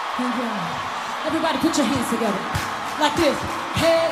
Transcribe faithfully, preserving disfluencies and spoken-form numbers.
Everybody put your hands together like this. Hey.